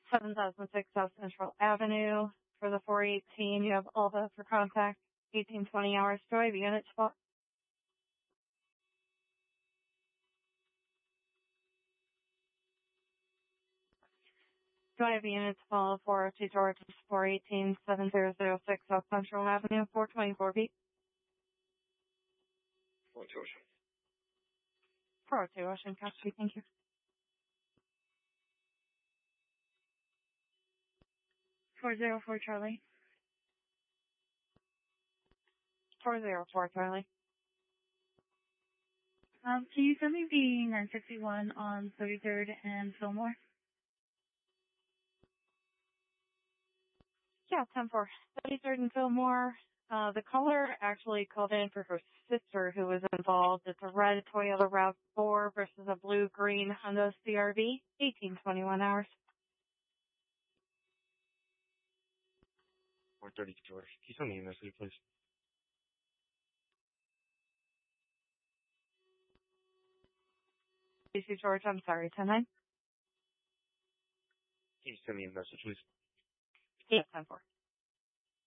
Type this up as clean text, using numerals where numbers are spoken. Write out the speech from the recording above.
7006 South Central Avenue. For the 418, you have Alva for contact. 1820 hours. Do I have units spot? Do I have units follow 402 George 418 7006 South Central Avenue, 424 feet? 402 Ocean. 402 Ocean, copy, thank you. 404 Charlie. 404 Charlie. Can you send me the 961 on 33rd and Fillmore? Yeah, 10-4. 33rd and Fillmore. The caller actually called in for her sister who was involved. It's a red Toyota RAV4 versus a blue-green Honda CRV. 1821 hours. 430 George. Can you send me a message, please? DC George, I'm sorry, 10-9. Can you send me a message, please? Yeah, 10-4.